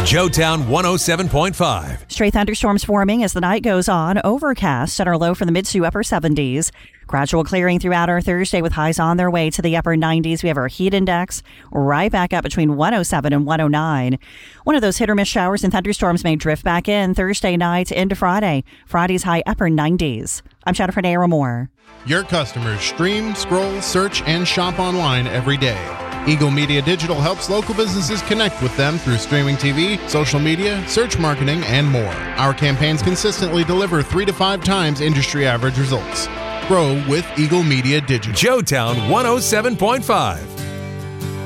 Joetown 107.5. Stray thunderstorms forming as the night goes on. Overcast and our low from the mid to upper 70s. Gradual clearing throughout our Thursday with highs on their way to the upper 90s. We have our heat index right back up between 107 and 109. One of those hit or miss showers and thunderstorms may drift back in Thursday night into Friday. Friday's high upper 90s. I'm Jennifer Naira Moore. Your customers stream, scroll, search, and shop online every day. Eagle Media Digital helps local businesses connect with them through streaming TV, social media, search marketing, and more. Our campaigns consistently deliver 3 to 5 times industry average results. Grow with Eagle Media Digital. Joetown 107.5.